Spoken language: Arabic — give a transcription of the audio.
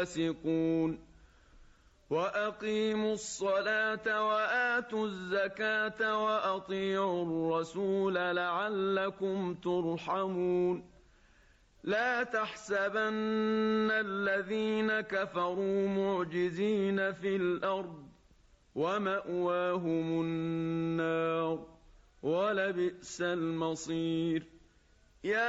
فاسقون وأقيموا الصلاة وآتوا الزكاة وأطيعوا الرسول لعلكم ترحمون لا تحسبن الذين كفروا معجزين في الأرض ومأواهم النار ولبئس المصير